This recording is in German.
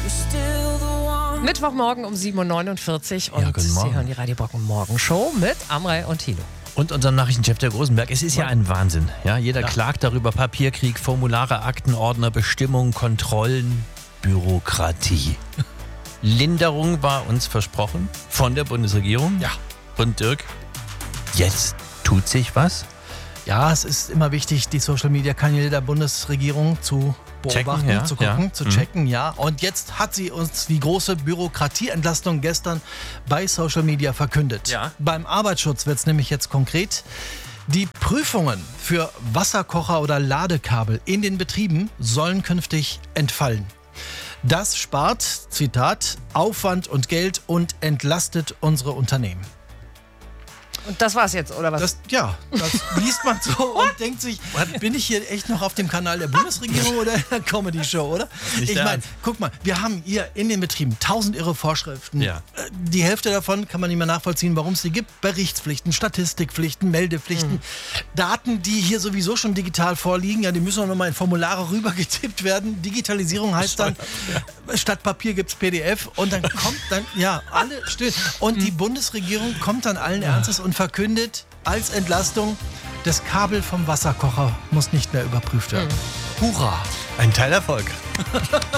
Mittwochmorgen um 7.49 Uhr und guten Morgen. Sie hören die Radio Brocken Morgenshow mit Amrei und Thilo. Und unserem Nachrichtenchef der Großenberg. Es ist ja ein Wahnsinn. Ja, jeder klagt darüber. Papierkrieg, Formulare, Aktenordner, Bestimmungen, Kontrollen, Bürokratie. Linderung war uns versprochen von der Bundesregierung. Ja. Und Dirk, jetzt tut sich was? Ja, es ist immer wichtig, die Social-Media-Kanäle der Bundesregierung zu beobachten, Checken, ja, zu gucken, ja. zu checken, ja. Und jetzt hat sie uns die große Bürokratieentlastung gestern bei Social Media verkündet. Ja. Beim Arbeitsschutz wird es nämlich jetzt konkret. Die Prüfungen für Wasserkocher oder Ladekabel in den Betrieben sollen künftig entfallen. Das spart, Zitat, Aufwand und Geld und entlastet unsere Unternehmen. Und das war's jetzt, oder was? Das liest man so und denkt sich, bin ich hier echt noch auf dem Kanal der Bundesregierung oder der Comedy-Show, oder? Nicht Ich der meine, Ernst. guck mal, wir haben hier in den Betrieben 1000 irre Vorschriften. Ja. Die Hälfte davon kann man nicht mehr nachvollziehen, warum es die gibt. Berichtspflichten, Statistikpflichten, Meldepflichten. Daten, die hier sowieso schon digital vorliegen, ja, die müssen auch nochmal in Formulare rübergetippt werden. Digitalisierung heißt dann, statt Papier gibt es PDF und dann kommt dann, ja, alle still. Und die Bundesregierung kommt dann allen Ernstes und verkündet als Entlastung, das Kabel vom Wasserkocher muss nicht mehr überprüft werden. Hurra! Ein Teilerfolg.